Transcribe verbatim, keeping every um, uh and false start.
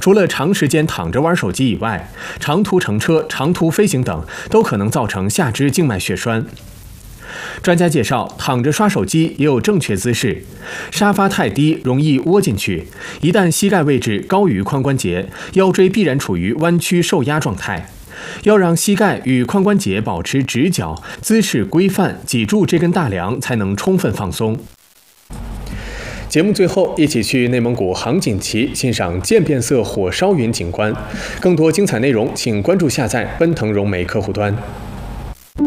除了长时间躺着玩手机以外，长途乘车、长途飞行等都可能造成下肢静脉血栓。专家介绍，躺着刷手机也有正确姿势，沙发太低容易窝进去，一旦膝盖位置高于髋关节，腰椎必然处于弯曲受压状态。要让膝盖与髋关节保持直角，姿势规范，脊柱这根大梁才能充分放松。节目最后，一起去内蒙古杭锦旗欣赏渐变色火烧云景观。更多精彩内容，请关注下载奔腾融媒客户端。